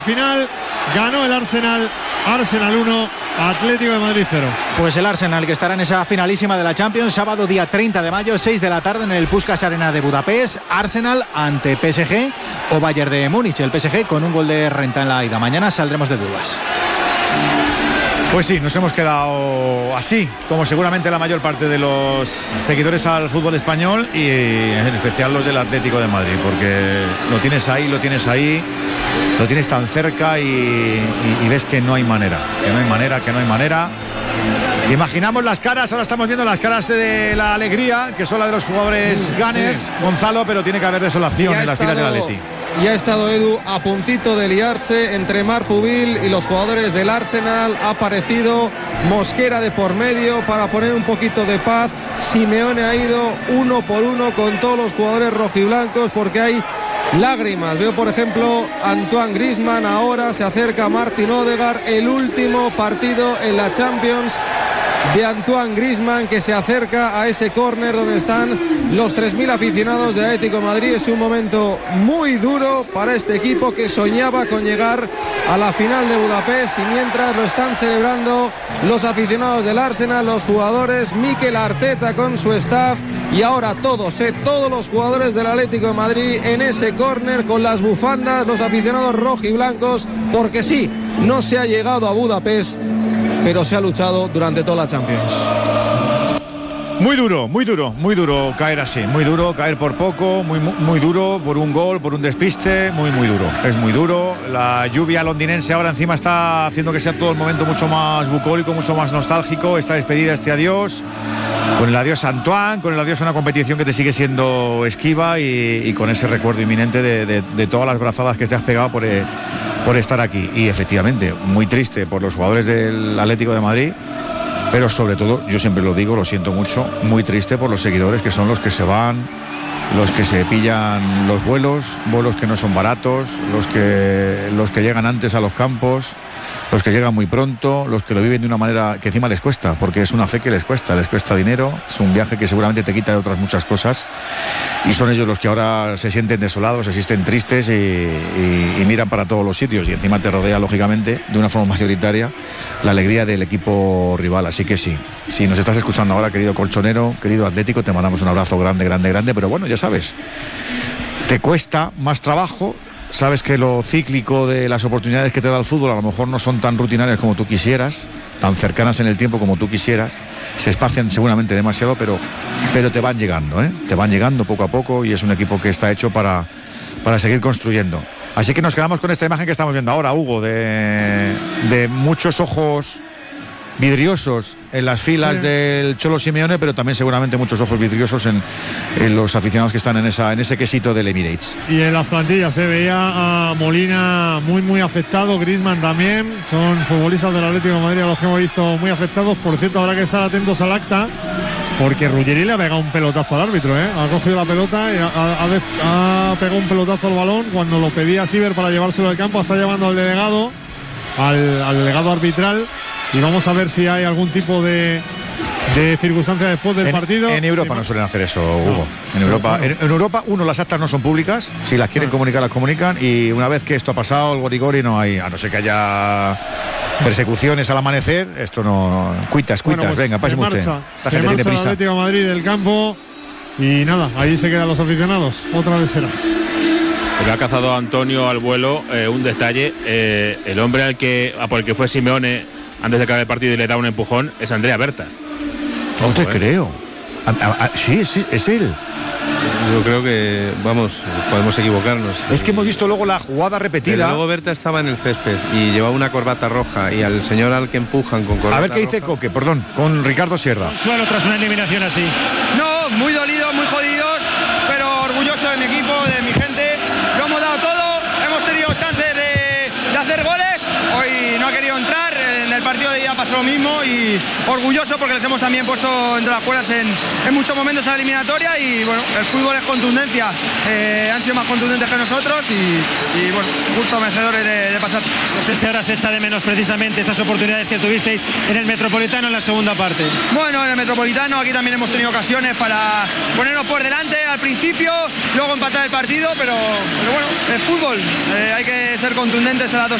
Final ganó el Arsenal 1, Atlético de Madrid 0. Pues el Arsenal, que estará en esa finalísima de la Champions, sábado día 30 de mayo, 6 de la tarde en el Puskás Arena de Budapest. Arsenal ante PSG o Bayern de Múnich. El PSG con un gol de renta en la ida. Mañana saldremos de dudas. Pues sí, nos hemos quedado así, como seguramente la mayor parte de los seguidores al fútbol español y en especial los del Atlético de Madrid, porque lo tienes ahí, lo tienes tan cerca y ves que no hay manera. Imaginamos las caras, ahora estamos viendo las caras de la alegría, que son las de los jugadores Gunners, sí. Gonzalo, pero tiene que haber desolación en las filas del Atleti. Y ha estado Edu a puntito de liarse entre Marc Pubil y los jugadores del Arsenal. Ha aparecido Mosquera de por medio para poner un poquito de paz. Simeone ha ido uno por uno con todos los jugadores rojiblancos porque hay lágrimas. Veo por ejemplo Antoine Griezmann, ahora se acerca Martin Odegaard, el último partido en la Champions de Antoine Griezmann, que se acerca a ese córner donde están los 3.000 aficionados de Atlético de Madrid. Es un momento muy duro para este equipo que soñaba con llegar a la final de Budapest, y mientras lo están celebrando los aficionados del Arsenal, los jugadores, Mikel Arteta con su staff, y ahora todos los jugadores del Atlético de Madrid en ese córner con las bufandas, los aficionados rojiblancos, porque sí, no se ha llegado a Budapest, pero se ha luchado durante toda la Champions. Muy duro caer así, muy duro caer por poco, muy duro por un gol, por un despiste, muy duro, es muy duro. La lluvia londinense ahora encima está haciendo que sea todo el momento mucho más bucólico, mucho más nostálgico, esta despedida, este adiós, con el adiós a Antoine, con el adiós a una competición que te sigue siendo esquiva y con ese recuerdo inminente de todas las brazadas que te has pegado por estar aquí. Y efectivamente, muy triste por los jugadores del Atlético de Madrid, pero sobre todo, yo siempre lo digo, lo siento mucho, muy triste por los seguidores, que son los que se van, los que se pillan los vuelos que no son baratos, los que llegan antes a los campos, los que llegan muy pronto, los que lo viven de una manera que encima les cuesta, porque es una fe que les cuesta dinero, es un viaje que seguramente te quita de otras muchas cosas, y son ellos los que ahora se sienten desolados, se sienten tristes y miran para todos los sitios, y encima te rodea lógicamente de una forma mayoritaria la alegría del equipo rival. Así que sí, si nos estás escuchando ahora, querido colchonero, querido Atlético, te mandamos un abrazo grande, pero bueno, ya sabes, te cuesta más trabajo. Sabes que lo cíclico de las oportunidades que te da el fútbol a lo mejor no son tan rutinarias como tú quisieras, tan cercanas en el tiempo como tú quisieras, se espacian seguramente demasiado, pero te van llegando poco a poco, y es un equipo que está hecho para seguir construyendo. Así que nos quedamos con esta imagen que estamos viendo ahora, Hugo, de muchos ojos vidriosos en las filas del Cholo Simeone, pero también seguramente muchos ojos vidriosos en los aficionados que están en ese quesito del Emirates. Y en las plantillas se veía a Molina muy afectado, Griezmann también, son futbolistas del Atlético de Madrid a los que hemos visto muy afectados. Por cierto, habrá que estar atentos al acta, porque Ruggeri le ha pegado un pelotazo al árbitro, ha cogido la pelota y ha pegado un pelotazo al balón cuando lo pedía Siver para llevárselo al campo. Está llevando al delegado arbitral, y vamos a ver si hay algún tipo de circunstancia después del partido. En Europa no suelen hacer eso, Hugo. En Europa, las actas no son públicas. Si las quieren comunicar, las comunican, y una vez que esto ha pasado, el gorigori no hay, a no ser que haya persecuciones al amanecer, esto no. Cuitas, pues venga, páseme usted. Se marcha el Atlético de Madrid del campo, y nada, ahí se quedan los aficionados. Otra vez será. Porque ha cazado a Antonio al vuelo un detalle. El hombre por el que fue Simeone antes de acabar el partido y le da un empujón es Andrea Berta. No te creo. Sí, es él. Yo creo que, podemos equivocarnos. Es que hemos visto luego la jugada repetida. Luego Berta estaba en el césped y llevaba una corbata roja, y al señor al que empujan con corbata. A ver qué dice Coque, con Ricardo Sierra. Suelo tras una eliminación así. No, muy dolidos, muy jodidos, pero orgulloso de mi equipo, de mi gente. Lo hemos dado todo, hemos tenido chances de hacer goles. Hoy no ha querido entrar en el partido de día día pasó lo mismo y orgulloso porque les hemos también puesto entre las cuerdas en muchos momentos a la eliminatoria y bueno, el fútbol es contundencia, han sido más contundentes que nosotros y bueno, justo merecedores de pasar. No sé si ahora se echa de menos precisamente esas oportunidades que tuvisteis en el Metropolitano en la segunda parte. Bueno, en el Metropolitano aquí también hemos tenido ocasiones para ponernos por delante al principio, luego empatar el partido, pero bueno, el fútbol, hay que ser contundentes a las dos